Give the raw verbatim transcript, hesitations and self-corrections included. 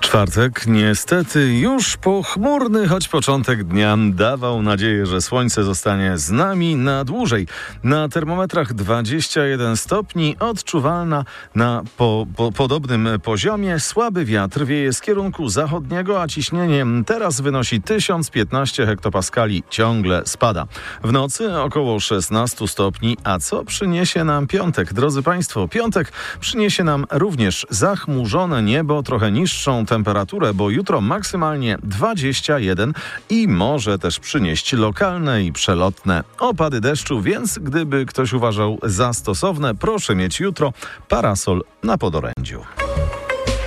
Czwartek niestety już pochmurny, choć początek dnia dawał nadzieję, że słońce zostanie z nami na dłużej. Na termometrach dwadzieścia jeden stopni, odczuwalna na po, po, podobnym poziomie. Słaby wiatr wieje z kierunku zachodniego, a ciśnienie teraz wynosi tysiąc piętnaście hektopaskali. Ciągle spada. W nocy około szesnaście stopni. A co przyniesie nam piątek? Drodzy Państwo, piątek przyniesie nam również zachmurzone niebo, trochę niższą temperaturę, bo jutro maksymalnie dwadzieścia jeden i może też przynieść lokalne i przelotne opady deszczu, więc gdyby ktoś uważał za stosowne, proszę mieć jutro parasol na podorędziu.